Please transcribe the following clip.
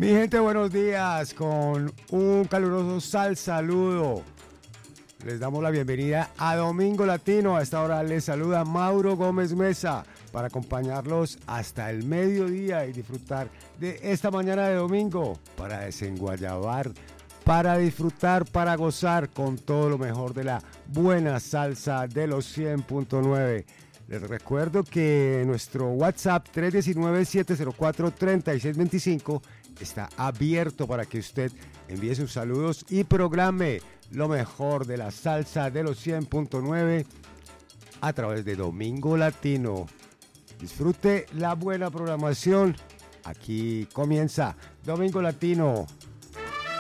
Mi gente, buenos días, con un caluroso saludo. Les damos la bienvenida a Domingo Latino. A esta hora les saluda Mauro Gómez Mesa para acompañarlos hasta el mediodía y disfrutar de esta mañana de domingo para desenguayabar, para disfrutar, para gozar con todo lo mejor de la buena salsa de los 100.9. Les recuerdo que nuestro WhatsApp 319-704-3625 está abierto para que usted envíe sus saludos y programe lo mejor de la salsa de los 100.9 a través de Domingo Latino. Disfrute la buena programación. Aquí comienza Domingo Latino.